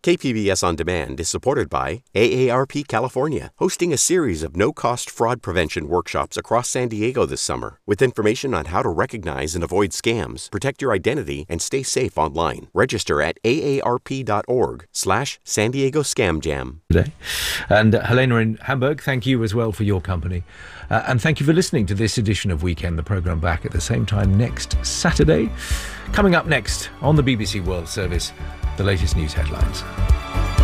KPBS On Demand is supported by AARP California, hosting a series of no-cost fraud prevention workshops across San Diego this summer, with information on how to recognize and avoid scams, protect your identity, and stay safe online. Register at aarp.org/San Diego Scam Jam. Today. And Helena in Hamburg, thank you as well for your company. And thank you for listening to this edition of Weekend, the programme back at the same time next Saturday. Coming up next on the BBC World Service, the latest news headlines.